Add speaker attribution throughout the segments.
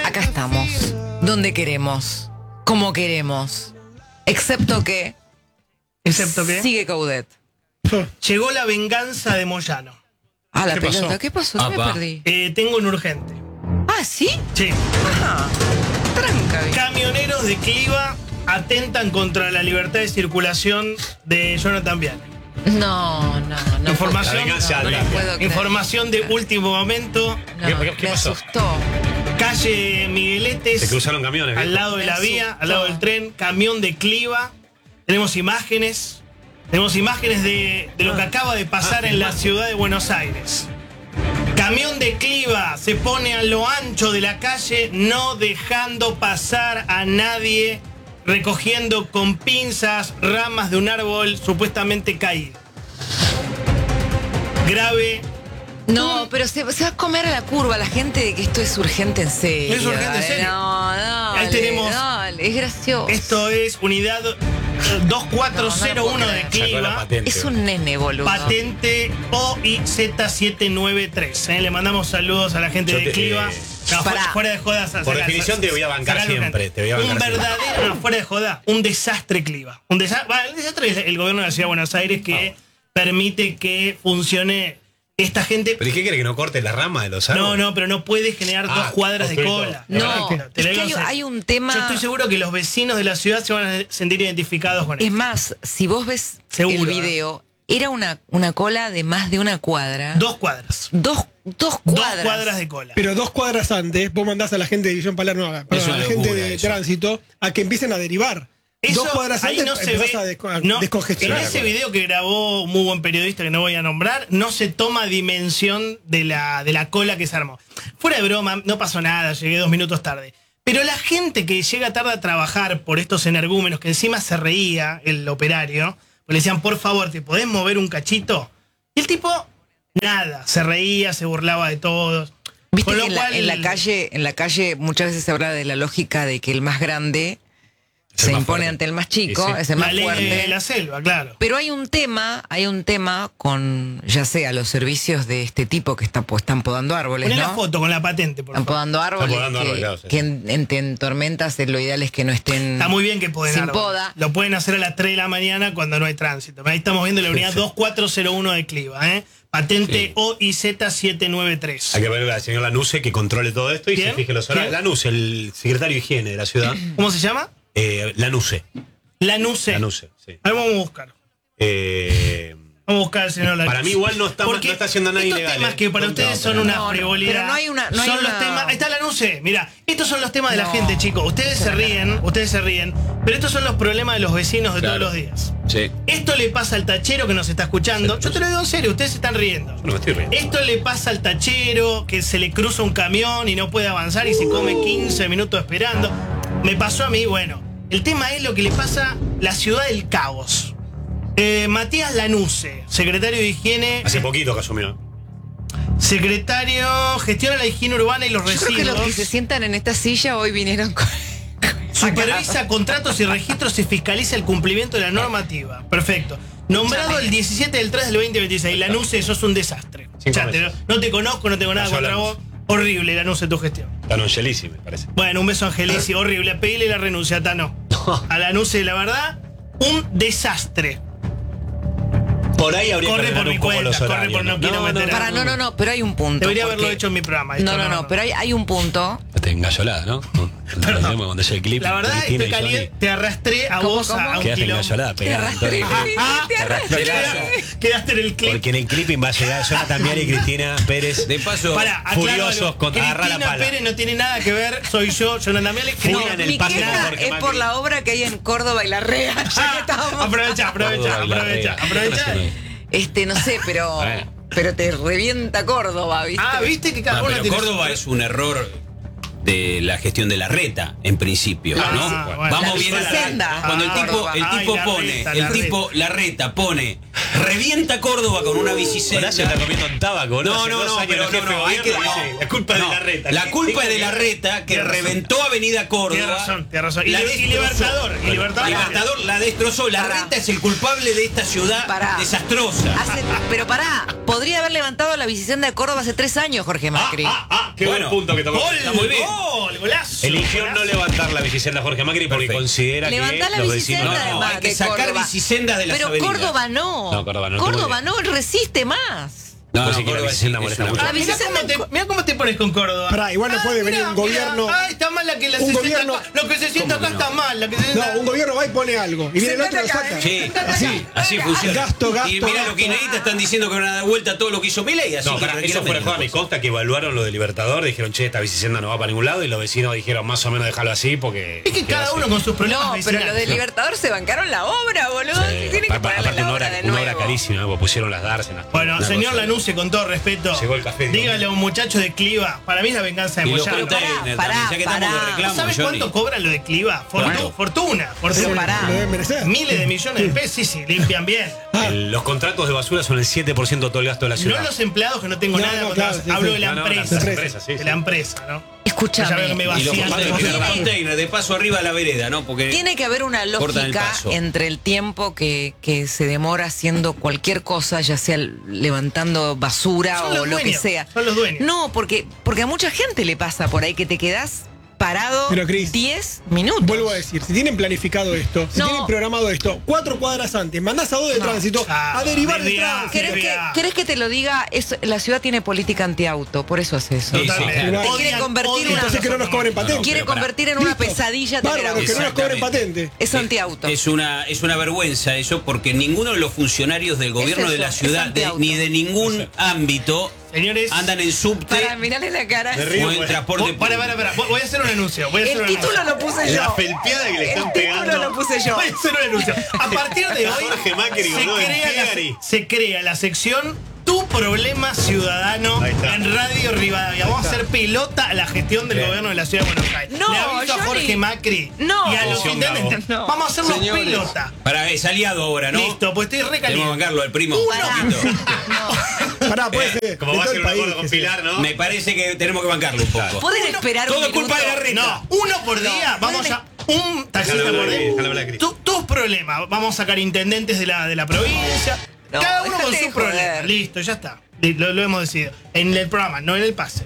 Speaker 1: acá estamos, donde queremos, como queremos, excepto que sigue Coudet.
Speaker 2: Llegó la venganza de Moyano.
Speaker 1: Ah, la
Speaker 3: ¿Qué
Speaker 1: pelota,
Speaker 3: pasó?
Speaker 1: ¿qué pasó? Yo me perdí.
Speaker 2: Tengo un urgente.
Speaker 1: Ah, ¿sí?
Speaker 2: Sí.
Speaker 1: Ah, tranca.
Speaker 2: Camioneros de Cliva atentan contra la libertad de circulación de Jonathan Viale.
Speaker 1: No.
Speaker 2: Información,
Speaker 3: La venganza
Speaker 1: no,
Speaker 3: de
Speaker 1: no puedo creer.
Speaker 2: información de último momento.
Speaker 1: No,
Speaker 3: ¿Qué
Speaker 1: me
Speaker 3: pasó?
Speaker 1: asustó.
Speaker 2: Calle Migueletes.
Speaker 3: Se cruzaron camiones.
Speaker 2: Al lado de
Speaker 1: Me
Speaker 2: la vía,
Speaker 1: asustó.
Speaker 2: al lado del tren, camión de Cliva. Tenemos imágenes de lo que acaba de pasar en la ciudad de Buenos Aires. Camión de Cliva se pone a lo ancho de la calle, no dejando pasar a nadie, recogiendo con pinzas ramas de un árbol supuestamente caído. Grave.
Speaker 1: No, pero se va a comer a la curva la gente de que esto es urgente en serio.
Speaker 2: ¿Es urgente en serio?
Speaker 1: No,
Speaker 2: Ahí tenemos.
Speaker 1: dale, es gracioso.
Speaker 2: Esto es unidad 2401 de
Speaker 3: Sacó la
Speaker 2: Cliva.
Speaker 3: patente.
Speaker 1: Es un nene, boludo.
Speaker 2: Patente OIZ793. Le mandamos saludos a la gente de Cliva. No,
Speaker 1: Pará.
Speaker 2: fuera de jodas.
Speaker 3: Por definición te voy a bancar siempre, te voy a bancar
Speaker 2: un
Speaker 3: siempre.
Speaker 2: verdadero, no, fuera de joda, un desastre Cliva. El desastre es el gobierno de la Ciudad de Buenos Aires que permite que funcione esta gente.
Speaker 3: ¿Pero y qué quiere que no corte la rama de los árboles?
Speaker 2: No, pero no puede generar 2 cuadras de
Speaker 3: concreto.
Speaker 2: cola.
Speaker 1: No,
Speaker 2: Te
Speaker 1: es
Speaker 2: lo
Speaker 1: que
Speaker 2: digo en serio.
Speaker 1: hay un tema.
Speaker 2: Yo estoy seguro que los vecinos de la ciudad se van a sentir identificados con
Speaker 1: Es
Speaker 2: esto.
Speaker 1: más, si vos ves
Speaker 2: Seguro,
Speaker 1: el video, era una cola de más de una cuadra.
Speaker 2: 2 cuadras.
Speaker 1: Dos
Speaker 2: 2
Speaker 1: cuadras.
Speaker 2: cuadras de cola.
Speaker 4: Pero 2 cuadras antes, vos mandás a la gente de División Palermo, a
Speaker 3: Es
Speaker 4: la
Speaker 3: una
Speaker 4: gente
Speaker 3: locura
Speaker 4: de
Speaker 3: eso.
Speaker 4: tránsito, a que empiecen a derivar.
Speaker 2: Eso,
Speaker 4: 2 cuadras
Speaker 2: ahí
Speaker 4: antes
Speaker 2: no se
Speaker 4: empezás
Speaker 2: ve,
Speaker 4: a
Speaker 2: no,
Speaker 4: descongestionar.
Speaker 2: en ese video que grabó un muy buen periodista que no voy a nombrar, no se toma dimensión de la cola que se armó. Fuera de broma, no pasó nada, llegué 2 minutos tarde. Pero la gente que llega tarde a trabajar por estos energúmenos, que encima se reía el operario, pues le decían, por favor, ¿te podés mover un cachito? Y el tipo, nada, se reía, se burlaba de todos.
Speaker 1: Viste
Speaker 2: Con lo
Speaker 1: que
Speaker 2: cual,
Speaker 1: en la calle muchas veces se habla de la lógica de que el más grande
Speaker 3: Es el
Speaker 1: se
Speaker 3: más
Speaker 1: impone
Speaker 3: fuerte.
Speaker 1: ante el más chico,
Speaker 3: Sí, sí.
Speaker 1: es el
Speaker 2: la
Speaker 1: más
Speaker 2: ley
Speaker 1: fuerte.
Speaker 2: de la selva, claro.
Speaker 1: Pero hay un tema con, ya sea los servicios de este tipo que están podando árboles,
Speaker 2: Poné
Speaker 1: ¿no?
Speaker 2: la foto con la patente, por
Speaker 1: Están
Speaker 2: favor.
Speaker 1: podando árboles,
Speaker 3: podando árboles, claro, sí.
Speaker 1: que en tormentas lo ideal es que no estén
Speaker 2: Está muy bien que pueden
Speaker 1: sin
Speaker 2: árboles.
Speaker 1: poda.
Speaker 2: Lo pueden hacer a las 3 de la mañana cuando no hay tránsito. Ahí estamos viendo la unidad 2401 de Cliva, ¿eh? Patente
Speaker 3: Sí.
Speaker 2: OIZ793.
Speaker 3: Hay que ver al señor Lanuse que controle todo esto y
Speaker 2: ¿Quién?
Speaker 3: se fije los horarios.
Speaker 2: ¿Quién?
Speaker 3: Lanuse, el secretario de higiene de la ciudad.
Speaker 2: ¿Cómo se llama?
Speaker 3: Lanuse.
Speaker 2: Lanuse.
Speaker 3: Lanuse, sí.
Speaker 2: Ahí vamos a buscar. Vamos a buscar al señor Lanuse.
Speaker 3: Para mí igual no está haciendo nada
Speaker 2: estos
Speaker 3: ilegal.
Speaker 2: temas que para ustedes son una
Speaker 1: No, no,
Speaker 2: frivolidad.
Speaker 1: pero no hay una- no hay
Speaker 2: son
Speaker 1: una-
Speaker 2: los temas. Ahí está Lanuse. Mira, estos son los temas de la
Speaker 1: No.
Speaker 2: gente, chicos. Ustedes se ríen, pero estos son los problemas de los vecinos de
Speaker 3: Claro.
Speaker 2: todos los días.
Speaker 3: Sí.
Speaker 2: Esto le pasa al tachero que nos está escuchando. Yo te lo digo en serio, ustedes se están riendo.
Speaker 3: No me estoy riendo.
Speaker 2: Esto le pasa al tachero que se le cruza un camión y no puede avanzar y se come 15 minutos esperando. Me pasó a mí, bueno. El tema es lo que le pasa a la ciudad del caos. Matías Lanuse, secretario de Higiene.
Speaker 3: Hace poquito que asumió.
Speaker 2: Secretario, gestiona la higiene urbana y los
Speaker 1: Yo creo
Speaker 2: residuos.
Speaker 1: que los que se sientan en esta silla hoy vinieron con...
Speaker 2: Supervisa contratos y registros y fiscaliza el cumplimiento de la normativa. Perfecto. Nombrado el 17 del 3 del 2026. Lanuse, sos un desastre.
Speaker 3: Sin
Speaker 2: Ya,
Speaker 3: comenzar.
Speaker 2: no te conozco, no tengo nada
Speaker 3: Cayó
Speaker 2: contra
Speaker 3: Lanuse.
Speaker 2: vos. Horrible, Lanuse, tu gestión.
Speaker 3: Tan angelísimo, me parece.
Speaker 2: Bueno, un beso a Angelici, horrible. Pedile la renuncia, Tano. A Lanuse, la verdad, un desastre.
Speaker 3: Por ahí habría
Speaker 2: Corre
Speaker 3: que ordenar
Speaker 2: por mi
Speaker 3: un poco
Speaker 2: cuenta,
Speaker 3: los
Speaker 2: corre
Speaker 3: horarios.
Speaker 2: por no quiero meter a-
Speaker 1: No, pero hay un punto.
Speaker 2: Debería
Speaker 1: porque-
Speaker 2: haberlo hecho en mi programa. esto
Speaker 1: No, pero hay un punto.
Speaker 3: Te engallolada, ¿no? Cuando es el clip.
Speaker 2: La verdad,
Speaker 3: Cristina
Speaker 2: estoy
Speaker 3: y Johnny.
Speaker 2: caliente. Te arrastré a
Speaker 1: ¿Cómo,
Speaker 2: vos
Speaker 1: cómo?
Speaker 2: a un
Speaker 3: Quedaste
Speaker 2: quilombo.
Speaker 3: engallolada, pegada.
Speaker 1: arrastré.
Speaker 2: Te
Speaker 3: arrastré.
Speaker 2: Quedaste en el clip.
Speaker 3: Porque en el clipping va a llegar Jonathan Viale y Cristina Pérez.
Speaker 5: De paso,
Speaker 2: Pará, aclaro
Speaker 3: furiosos
Speaker 2: algo.
Speaker 3: contra agarrar la
Speaker 2: Cristina
Speaker 3: pala.
Speaker 2: Pérez no tiene nada que ver, soy yo, Jonathan Viale. que
Speaker 3: Furia
Speaker 2: no-
Speaker 3: en el
Speaker 1: Mi
Speaker 3: pase de
Speaker 1: queja
Speaker 3: Jorge
Speaker 1: es
Speaker 3: Macri.
Speaker 1: por la obra que hay en Córdoba y la Rea, ya que estamos.
Speaker 2: Aprovecha.
Speaker 1: No sé, pero te revienta Córdoba, ¿viste?
Speaker 2: Ah, viste que cada
Speaker 5: Ah,
Speaker 2: uno
Speaker 5: pero
Speaker 2: tiene
Speaker 5: Córdoba
Speaker 2: su-
Speaker 5: es un error de la gestión de la reta, en principio,
Speaker 2: Ah,
Speaker 5: ¿no?
Speaker 2: bueno.
Speaker 5: Vamos
Speaker 1: La
Speaker 5: bien a
Speaker 1: Senda.
Speaker 5: cuando el
Speaker 2: Ah,
Speaker 5: tipo
Speaker 2: la
Speaker 5: pone,
Speaker 2: reta,
Speaker 5: la reta pone, revienta Córdoba con una bicicleta.
Speaker 3: Horacio está comiendo un tabaco, ¿no?
Speaker 5: No,
Speaker 3: Hace
Speaker 5: no,
Speaker 3: 2
Speaker 5: no,
Speaker 3: años
Speaker 5: pero
Speaker 3: el jefe de
Speaker 5: hay que
Speaker 3: gobierno dice, la culpa es de la reta.
Speaker 5: La culpa es de la reta que
Speaker 2: Tiene razón.
Speaker 5: reventó Avenida Córdoba.
Speaker 2: Tiene razón. Y
Speaker 5: La
Speaker 2: Libertador.
Speaker 5: Libertador la destrozó. La
Speaker 1: Pará.
Speaker 5: reta es el culpable de esta ciudad
Speaker 1: Pará.
Speaker 5: desastrosa.
Speaker 1: Pero pará, podría haber levantado la bicicenda de Córdoba hace 3 años, Jorge Macri.
Speaker 3: Qué buen punto que tocó.
Speaker 2: Gol,
Speaker 5: Está muy bien.
Speaker 2: gol, golazo.
Speaker 3: Eligió no levantar la bicicenda Jorge Macri porque
Speaker 5: Perfecto.
Speaker 3: considera
Speaker 1: Levantá la
Speaker 3: que los
Speaker 1: bicicenda
Speaker 3: vecinos...
Speaker 1: además
Speaker 5: hay que
Speaker 1: de
Speaker 5: sacar
Speaker 1: Córdoba.
Speaker 5: bicisendas de las
Speaker 1: Pero
Speaker 5: avenidas.
Speaker 1: Córdoba no.
Speaker 3: No, Córdoba no,
Speaker 1: Córdoba no, resiste más.
Speaker 5: No,
Speaker 3: Vos sí que la
Speaker 5: Córdoba
Speaker 3: bicicenda
Speaker 5: sí,
Speaker 3: molesta
Speaker 5: es una
Speaker 3: mucho.
Speaker 1: La bicicenda
Speaker 2: Mira cómo te pones con Córdoba.
Speaker 4: Pará, igual no puede venir un gobierno.
Speaker 2: Está mal la que la
Speaker 4: Un
Speaker 2: 60
Speaker 4: gobierno-
Speaker 2: acá. Lo que se sienta acá
Speaker 5: ¿Cómo que no?
Speaker 2: está mal. La que se sienta...
Speaker 4: No, un gobierno va y pone algo. Y viene el otro y lo saca.
Speaker 5: Sí, así funciona.
Speaker 4: Gasto,
Speaker 5: y mirá,
Speaker 4: gasto.
Speaker 5: los kirchneristas están diciendo que van a dar vuelta a todo lo que hizo Milei, así
Speaker 3: No,
Speaker 5: que
Speaker 3: para eso
Speaker 5: tranquilamente
Speaker 3: fuera de joda, me consta que evaluaron lo de Libertador, dijeron, che, esta bicicenda no va para ningún lado, y los vecinos dijeron, más o menos dejarlo así porque...
Speaker 2: Es que cada uno con sus problemas
Speaker 1: No, pero los
Speaker 2: vecinales.
Speaker 1: de Libertador se bancaron la obra, boludo. Tienen que ponerle
Speaker 3: Aparte
Speaker 1: la
Speaker 3: una
Speaker 1: obra de
Speaker 3: hora
Speaker 1: nuevo.
Speaker 3: carísima, porque pusieron las dársenas.
Speaker 2: Bueno,
Speaker 5: Una
Speaker 2: señor
Speaker 5: cosa.
Speaker 2: Lanuse, con todo respeto,
Speaker 3: Llegó el café,
Speaker 2: dígale a un muchacho de Cliva, para mí es la venganza de
Speaker 5: Y los
Speaker 2: Moyano.
Speaker 5: containers
Speaker 1: pará,
Speaker 5: también, ya que estamos de
Speaker 1: pará.
Speaker 5: reclamo,
Speaker 2: ¿Sabes
Speaker 5: Johnny.
Speaker 2: cuánto cobra lo de Cliva?
Speaker 5: ¿Cuánto?
Speaker 2: Fortuna.
Speaker 1: Pero pará.
Speaker 4: Lo deben merecer.
Speaker 2: Miles de millones de pesos, sí, limpian bien.
Speaker 3: Los contratos de basura son el 7% de todo el gasto de la
Speaker 2: No
Speaker 3: ciudad.
Speaker 2: los empleados, que no tengo
Speaker 4: No,
Speaker 2: nada
Speaker 4: no,
Speaker 2: contra
Speaker 4: claro, sí,
Speaker 2: hablo
Speaker 4: sí.
Speaker 2: de la
Speaker 3: No, no,
Speaker 2: empresa.
Speaker 3: las empresas, sí,
Speaker 2: de
Speaker 3: sí.
Speaker 2: la empresa, ¿no?
Speaker 1: Escúchame.
Speaker 2: Ya veo que me
Speaker 5: Y los
Speaker 2: vacían
Speaker 5: containers, de paso arriba a la vereda, ¿no? Porque
Speaker 1: Tiene que haber una
Speaker 5: cortan el
Speaker 1: lógica
Speaker 5: paso.
Speaker 1: entre el tiempo que se demora haciendo cualquier cosa, ya sea levantando basura
Speaker 2: Son
Speaker 1: o
Speaker 2: los
Speaker 1: lo que
Speaker 2: dueños,
Speaker 1: sea.
Speaker 2: son los dueños.
Speaker 1: No, porque a mucha gente le pasa por ahí que te quedás parado
Speaker 4: Pero, Cris,
Speaker 1: 10 minutos.
Speaker 4: Vuelvo a decir, si tienen planificado esto, si
Speaker 1: No.
Speaker 4: tienen programado esto, 4 cuadras antes, mandás a 2 de tránsito a derivar de
Speaker 2: desviar.
Speaker 4: tránsito.
Speaker 1: ¿Querés ¿Querés que te lo diga? La ciudad tiene política antiauto, por eso hace eso.
Speaker 5: Sí,
Speaker 2: Totalmente.
Speaker 4: claro.
Speaker 1: Quiere convertir una-
Speaker 4: Entonces que no nos cobren patente.
Speaker 1: Quiere
Speaker 5: pero pará.
Speaker 1: convertir en una
Speaker 4: Listo.
Speaker 1: pesadilla tener
Speaker 4: Bárbaro,
Speaker 1: auto.
Speaker 4: que no nos cobren
Speaker 5: Exactamente.
Speaker 4: patente.
Speaker 1: Es antiauto.
Speaker 5: Es una vergüenza eso, porque ninguno de los funcionarios del gobierno
Speaker 1: Es
Speaker 5: de
Speaker 1: eso,
Speaker 5: la
Speaker 1: es
Speaker 5: ciudad,
Speaker 1: antiauto.
Speaker 5: ni de ningún ámbito,
Speaker 2: Señores,
Speaker 5: andan en subte
Speaker 1: Para mirarle la cara.
Speaker 3: Me río,
Speaker 5: o en
Speaker 3: pues.
Speaker 5: transporte
Speaker 2: para. Voy a hacer un anuncio. Voy a hacer
Speaker 1: El
Speaker 2: un
Speaker 1: título
Speaker 2: anuncio.
Speaker 1: lo puse yo.
Speaker 3: La felpeada que le están
Speaker 1: El
Speaker 3: pegando.
Speaker 1: título lo puse yo.
Speaker 2: Voy a hacer un anuncio. A partir de hoy
Speaker 3: Jorge Macri, boludo,
Speaker 2: se crea la sección Tu Problema Ciudadano
Speaker 3: Ahí está.
Speaker 2: en Radio Rivadavia. Vamos a hacer pelota a la gestión del
Speaker 3: Bien.
Speaker 2: gobierno de la Ciudad de Buenos Aires.
Speaker 1: No,
Speaker 2: Le aviso a
Speaker 1: Johnny.
Speaker 2: Jorge Macri
Speaker 1: No.
Speaker 2: y a los
Speaker 3: Atención,
Speaker 2: intendentes.
Speaker 1: Gabo. No.
Speaker 2: Vamos a hacernos
Speaker 5: Señores.
Speaker 2: pelota.
Speaker 5: es aliado ahora, ¿no?
Speaker 2: Listo, pues estoy
Speaker 5: Tenemos que
Speaker 2: recaliente.
Speaker 5: bancarlo al primo.
Speaker 1: Pará.
Speaker 5: un poquito.
Speaker 4: Pará, puede ser.
Speaker 3: Como
Speaker 4: de
Speaker 3: va a
Speaker 4: todo
Speaker 3: ser
Speaker 4: el
Speaker 3: un
Speaker 4: país,
Speaker 3: acuerdo con
Speaker 4: que sea.
Speaker 3: Pilar, ¿no?
Speaker 5: Me parece que tenemos que bancarlo un poco.
Speaker 1: ¿Pueden esperar
Speaker 5: Todo
Speaker 1: un
Speaker 5: es culpa de
Speaker 1: minuto?
Speaker 5: la reta.
Speaker 2: No, uno por día, vamos a. Un taxista
Speaker 3: Déjalo
Speaker 2: por
Speaker 3: hablar,
Speaker 2: día.
Speaker 3: déjalo hablar, Cris.
Speaker 2: Tus problemas. Vamos a sacar intendentes de la provincia.
Speaker 1: No,
Speaker 2: Cada uno con
Speaker 1: déjate
Speaker 2: sus
Speaker 1: de joder.
Speaker 2: problemas. Listo, ya está. Lo hemos decidido. En el programa, no en el pase.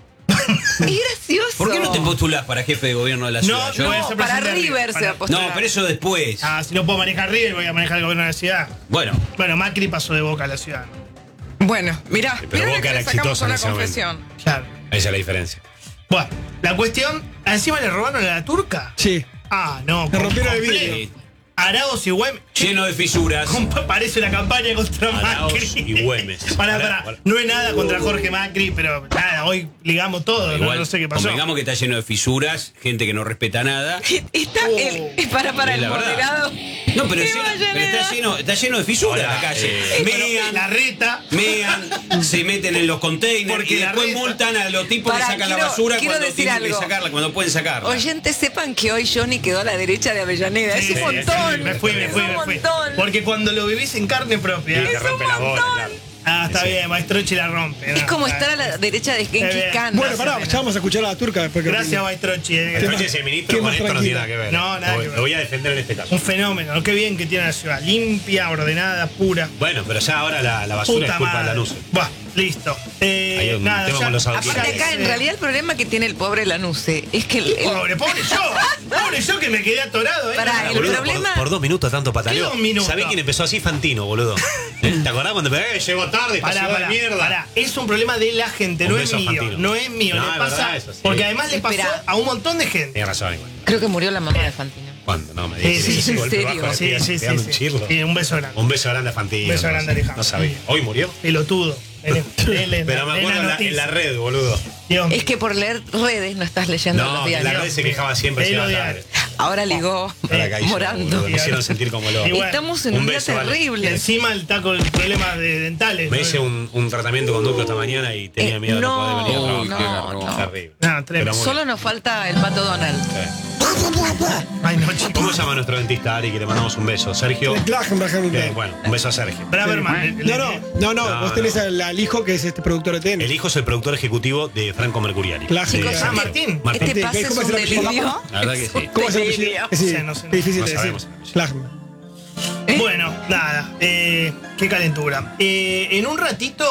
Speaker 1: Es gracioso.
Speaker 5: ¿Por qué no te postulás para jefe de gobierno de la
Speaker 2: No,
Speaker 5: ciudad?
Speaker 2: no voy a
Speaker 1: No,
Speaker 2: ser
Speaker 1: para
Speaker 2: presidente de
Speaker 1: River se va a
Speaker 2: River.
Speaker 1: postular.
Speaker 5: No, pero eso después.
Speaker 2: Ah, si no puedo manejar River, voy a manejar el gobierno de la ciudad.
Speaker 5: Bueno,
Speaker 2: Bueno, Macri pasó de Boca a la ciudad.
Speaker 1: Bueno, mirá,
Speaker 3: Pero
Speaker 1: mirá
Speaker 3: Boca
Speaker 1: que
Speaker 3: era
Speaker 1: le sacamos
Speaker 3: exitoso en
Speaker 1: una
Speaker 3: ese momento.
Speaker 1: confesión.
Speaker 2: Claro.
Speaker 3: Esa es la diferencia.
Speaker 2: Bueno, la cuestión. ¿Encima le robaron a la turca?
Speaker 4: Sí.
Speaker 2: Ah, no.
Speaker 4: Le rompieron el
Speaker 2: completo.
Speaker 4: vidrio.
Speaker 2: Araos y Güemes.
Speaker 5: lleno de fisuras.
Speaker 2: Parece una campaña contra
Speaker 3: Araos
Speaker 2: Macri.
Speaker 3: y Güemes.
Speaker 2: Pará. No es nada contra Jorge Macri, pero nada, hoy ligamos todo.
Speaker 5: Igual,
Speaker 2: no sé qué pasó.
Speaker 5: convengamos que está lleno de fisuras, gente que no respeta nada.
Speaker 1: Está para
Speaker 5: Es
Speaker 1: el
Speaker 5: la verdad.
Speaker 1: moderado.
Speaker 5: No, pero,
Speaker 1: Qué
Speaker 5: sí, pero
Speaker 1: ballenera.
Speaker 5: está lleno de fisuras
Speaker 3: Ahora,
Speaker 5: la calle.
Speaker 2: Bueno, la reta.
Speaker 5: Mean, se meten en los containers
Speaker 2: Porque
Speaker 5: y
Speaker 2: la
Speaker 5: después
Speaker 2: reta-
Speaker 5: multan a los tipos
Speaker 1: Pará,
Speaker 5: que sacan la
Speaker 1: quiero-
Speaker 5: basura
Speaker 1: quiero
Speaker 5: cuando
Speaker 1: decir
Speaker 5: tienen que
Speaker 1: algo.
Speaker 5: sacarla, cuando pueden sacarla.
Speaker 1: Oyentes, sepan que hoy Johnny quedó a la derecha de Avellaneda. Es
Speaker 2: Sí,
Speaker 1: un
Speaker 2: sí,
Speaker 1: montón.
Speaker 2: Me fui.
Speaker 1: Es un montón.
Speaker 2: Porque cuando lo vivís en carne propia.
Speaker 3: Te rompe la bola, claro.
Speaker 2: Ah, está bien, Maestrochi la rompe.
Speaker 1: Es
Speaker 2: ¿no?
Speaker 1: como
Speaker 2: Está
Speaker 1: estar a
Speaker 2: bien.
Speaker 1: la derecha de
Speaker 2: Está
Speaker 1: Genghis
Speaker 2: bien.
Speaker 1: Khan.
Speaker 4: Bueno, pará, ya vamos a escuchar a la turca después que
Speaker 2: Gracias, Maestrochi.
Speaker 3: Entonces ese
Speaker 4: ¿Qué
Speaker 3: ministro con
Speaker 4: más
Speaker 3: esto no
Speaker 4: tranquilo?
Speaker 3: tiene nada que ver.
Speaker 2: No, nada que ver.
Speaker 3: Lo voy a defender en este caso.
Speaker 2: Un fenómeno. Qué bien que tiene la ciudad. Limpia, ordenada, pura.
Speaker 3: Bueno, pero ya ahora la basura es culpa de la luz.
Speaker 2: Buah, listo.
Speaker 3: Hay un
Speaker 2: Nada,
Speaker 3: tema
Speaker 2: ya-
Speaker 3: con los
Speaker 1: Aparte
Speaker 3: alquileres.
Speaker 1: acá, en realidad, el problema que tiene el pobre Lanuse es que
Speaker 2: Pobre yo que me quedé atorado.
Speaker 1: Pará, el
Speaker 3: Boludo,
Speaker 1: problema-
Speaker 3: por 2 minutos tanto pataleó.
Speaker 2: ¿Qué 2 minutos?
Speaker 3: ¿Sabés quién empezó así? Fantino, boludo. ¿Te acordás cuando llegó tarde esta ciudad de mierda?
Speaker 2: Pará. Es un problema de la gente,
Speaker 3: Un
Speaker 2: no es
Speaker 3: beso a
Speaker 2: mío.
Speaker 3: Fantino.
Speaker 2: No es mío.
Speaker 3: No,
Speaker 2: le
Speaker 3: es
Speaker 2: pasa.
Speaker 3: verdad, eso sí.
Speaker 2: Porque además le pasó
Speaker 1: Espera.
Speaker 2: a un montón de gente.
Speaker 3: Tienes razón, igual.
Speaker 1: creo que murió la mamá de Fantino.
Speaker 3: ¿Cuándo? No me
Speaker 2: Sí,
Speaker 3: digas.
Speaker 2: sí,
Speaker 3: ese
Speaker 1: en
Speaker 3: golpe
Speaker 1: serio.
Speaker 3: bajo,
Speaker 2: Sí,
Speaker 3: te
Speaker 2: sí,
Speaker 3: dan
Speaker 2: sí,
Speaker 3: un
Speaker 2: sí.
Speaker 3: chirlo.
Speaker 2: Sí, un beso grande.
Speaker 3: Un beso grande a Fantino.
Speaker 2: Un beso grande, Alejandro.
Speaker 3: No sabía. ¿Hoy murió?
Speaker 2: Pelotudo.
Speaker 3: Pero me acuerdo en la red, boludo.
Speaker 1: Es que por leer redes no estás leyendo los
Speaker 3: No, en
Speaker 1: diarios.
Speaker 3: la red se quejaba siempre.
Speaker 2: Te
Speaker 3: se
Speaker 2: lo
Speaker 3: iba
Speaker 2: diario.
Speaker 3: tarde.
Speaker 1: Ahora ligó
Speaker 3: Ahora caí yo,
Speaker 1: morando.
Speaker 3: boludo. Me hicieron sentir como lo.
Speaker 2: Igual.
Speaker 1: Estamos en
Speaker 3: Un
Speaker 1: un día
Speaker 3: beso, Vale.
Speaker 2: Y
Speaker 1: terrible.
Speaker 2: encima el taco de problemas dentales.
Speaker 3: Me
Speaker 2: ¿no?
Speaker 3: hice un tratamiento de conducto esta mañana y tenía miedo de no poder venir a
Speaker 1: no,
Speaker 3: trabajar.
Speaker 1: no.
Speaker 3: Terrible.
Speaker 2: No, tremendo.
Speaker 3: Pero muy
Speaker 1: Solo nos falta el pato Donald.
Speaker 3: bien.
Speaker 2: Ay, no, chicos.
Speaker 3: ¿Cómo se llama nuestro dentista, Ari? Que le mandamos un beso. Sergio. Bueno, un beso a Sergio.
Speaker 2: Braverman.
Speaker 4: No, vos tenés al hijo que es productor de TN.
Speaker 3: El hijo es el productor ejecutivo de Franco Mercuriali.
Speaker 1: Chicos,
Speaker 2: Ah, Martín.
Speaker 3: Martín.
Speaker 1: Este pase es
Speaker 4: ¿Cómo
Speaker 1: un
Speaker 4: es el apellido?
Speaker 1: delirio.
Speaker 5: La verdad que sí.
Speaker 4: ¿Cómo se llama?
Speaker 1: Delirio.
Speaker 4: Sí,
Speaker 2: No sé.
Speaker 4: es difícil
Speaker 3: No
Speaker 4: de decir.
Speaker 3: sabemos.
Speaker 4: Schlagman.
Speaker 2: Bueno, nada. Qué calentura. En un ratito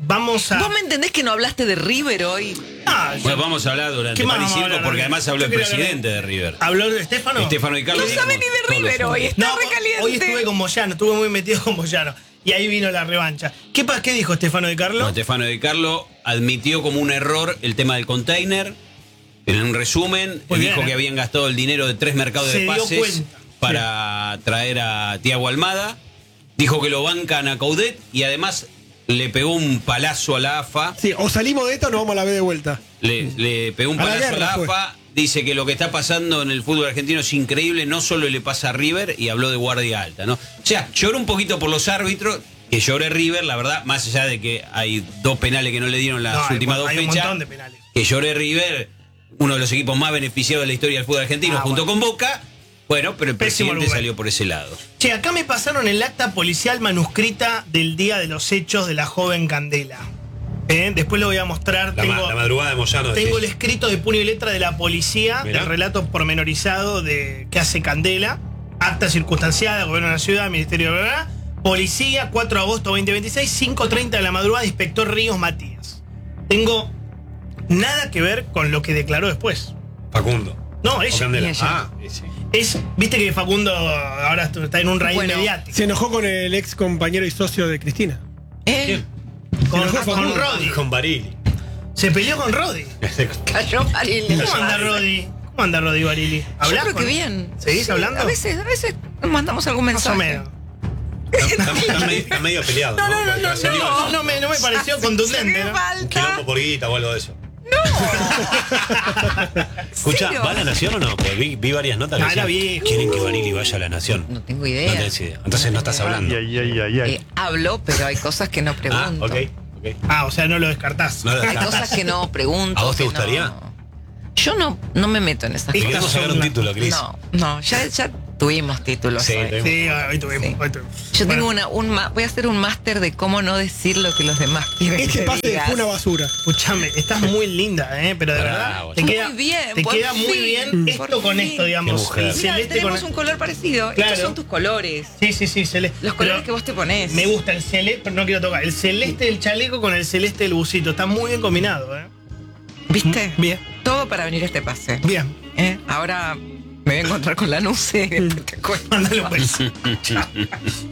Speaker 2: vamos a.
Speaker 1: ¿Vos me entendés que no hablaste de River hoy?
Speaker 2: Ah,
Speaker 5: Bueno, vamos a hablar durante
Speaker 2: ¿Qué más
Speaker 5: Pan y
Speaker 2: vamos a
Speaker 5: Circo
Speaker 2: hablar,
Speaker 5: porque
Speaker 2: Daniel?
Speaker 5: además habló el
Speaker 2: Yo quería
Speaker 5: presidente de River.
Speaker 2: ¿Habló de Estefano?
Speaker 5: Estefano y Carlos.
Speaker 1: No sabe ni de
Speaker 5: todos los
Speaker 1: River hoy,
Speaker 5: juntos.
Speaker 1: está recaliente.
Speaker 2: Hoy estuve con Moyano, estuve muy metido con Moyano. Y ahí vino la revancha. ¿Qué dijo Estefano de Carlo?
Speaker 5: Bueno, Estefano de Carlo admitió como un error el tema del container. En un resumen,
Speaker 2: Muy
Speaker 5: dijo
Speaker 2: bien,
Speaker 5: que habían gastado el dinero de 3 mercados
Speaker 2: Se
Speaker 5: de
Speaker 2: dio
Speaker 5: pases
Speaker 2: cuenta.
Speaker 5: para traer a Thiago Almada. Dijo que lo bancan a Coudet y además le pegó un palazo a la AFA.
Speaker 4: Sí, o salimos de esta o nos vamos a la B de vuelta.
Speaker 5: Le pegó un
Speaker 4: A la
Speaker 5: palazo a
Speaker 4: guerra
Speaker 5: la
Speaker 4: fue.
Speaker 5: AFA. Dice que lo que está pasando en el fútbol argentino es increíble, no solo le pasa a River, y habló de guardia alta, ¿no? O sea, lloró un poquito por los árbitros, que llore River, la verdad, más allá de que hay 2 penales que no le dieron las últimas 2
Speaker 2: hay un
Speaker 5: fechas.
Speaker 2: montón de penales.
Speaker 5: Que llore River, uno de los equipos más beneficiados de la historia del fútbol argentino, junto con Boca. Bueno, pero el
Speaker 2: Pésimo
Speaker 5: presidente
Speaker 2: lugar.
Speaker 5: salió por ese lado.
Speaker 2: Che, acá me pasaron el acta policial manuscrita del día de los hechos de la joven Candela. Después lo voy a mostrar.
Speaker 3: La madrugada de Moyano.
Speaker 2: Tengo el
Speaker 3: decís.
Speaker 2: escrito de puño y letra de la policía,
Speaker 3: Mirá.
Speaker 2: del relato pormenorizado de que hace Candela, acta circunstanciada, gobierno de la ciudad, ministerio de la policía, 4 de agosto 2026, 5:30 de la madrugada, inspector Ríos Matías. Tengo nada que ver con lo que declaró después.
Speaker 3: Facundo.
Speaker 2: No,
Speaker 3: O
Speaker 2: ella.
Speaker 3: Candela.
Speaker 1: ella.
Speaker 3: Sí.
Speaker 2: Viste que Facundo ahora está en un raíz
Speaker 1: Bueno.
Speaker 2: mediático.
Speaker 4: Se enojó con el ex compañero y socio de Cristina.
Speaker 1: ¿Eh?
Speaker 2: Con
Speaker 4: Facundo.
Speaker 2: Rodi.
Speaker 3: Con Barili.
Speaker 2: Se peleó con Rodi.
Speaker 1: Cayó Barili.
Speaker 2: ¿Cómo anda Rodi? ¿Cómo anda Rodi Barili?
Speaker 1: Yo
Speaker 2: ¿Hablás
Speaker 1: creo
Speaker 2: con
Speaker 1: que
Speaker 2: él?
Speaker 1: bien.
Speaker 2: ¿Seguís
Speaker 1: Sí,
Speaker 2: hablando?
Speaker 1: A veces nos mandamos algún
Speaker 2: Más
Speaker 1: mensaje.
Speaker 2: o menos.
Speaker 3: Está medio peleado.
Speaker 2: No me pareció contundente, ¿no?
Speaker 3: Un quilombo por guita o algo de eso. Escucha,
Speaker 1: ¿Serio?
Speaker 3: ¿va a la Nación o no? Porque vi varias notas que
Speaker 2: Ah, era
Speaker 3: decían,
Speaker 2: viejo.
Speaker 3: quieren que Barili vaya a la Nación.
Speaker 1: No tengo
Speaker 3: No
Speaker 1: idea.
Speaker 3: tenés idea. Entonces no estás hablando.
Speaker 1: Hablo, pero hay cosas que no pregunto.
Speaker 3: ok.
Speaker 2: Ah, o sea, no lo descartás.
Speaker 3: No lo
Speaker 1: Hay
Speaker 3: descartás.
Speaker 1: cosas que no pregunto.
Speaker 3: ¿A vos te
Speaker 1: que
Speaker 3: gustaría?
Speaker 1: no. Yo no me meto en esas
Speaker 3: Te
Speaker 2: Estas
Speaker 3: queremos
Speaker 1: cosas.
Speaker 3: sacar
Speaker 2: son
Speaker 3: un
Speaker 2: las-
Speaker 3: título, Cris.
Speaker 1: No, ya tuvimos títulos.
Speaker 3: Sí,
Speaker 1: hoy.
Speaker 3: tuvimos.
Speaker 2: Sí, hoy tuvimos.
Speaker 1: Sí.
Speaker 2: Hoy tuvimos.
Speaker 1: Yo tengo
Speaker 2: Bueno,
Speaker 1: voy a hacer un máster de cómo no decir lo que los demás quieren
Speaker 4: Este
Speaker 1: que
Speaker 4: pase
Speaker 1: digas.
Speaker 4: fue una basura.
Speaker 2: Escuchame, estás muy linda, pero de
Speaker 3: Bravo,
Speaker 2: verdad.
Speaker 3: sí.
Speaker 2: Te queda
Speaker 1: Muy bien,
Speaker 2: te
Speaker 1: por
Speaker 2: queda muy
Speaker 1: fin,
Speaker 2: bien
Speaker 1: por
Speaker 2: esto con
Speaker 1: fin.
Speaker 2: esto, digamos.
Speaker 3: Qué mujer.
Speaker 2: El
Speaker 1: Mira,
Speaker 2: celeste
Speaker 1: tenemos
Speaker 2: con
Speaker 1: un color parecido.
Speaker 2: Claro.
Speaker 1: Estos son tus colores.
Speaker 2: Sí, celeste.
Speaker 1: Los colores
Speaker 2: Pero
Speaker 1: que vos te ponés.
Speaker 2: me gusta el celeste, pero no quiero tocar. El celeste del chaleco con el celeste del busito. Está muy bien combinado,
Speaker 1: ¿Viste?
Speaker 2: Bien.
Speaker 1: Todo para venir a este pase.
Speaker 2: Bien.
Speaker 1: Ahora me voy a encontrar con la nuce y después te cuento.
Speaker 2: Mándalo pues. Chao.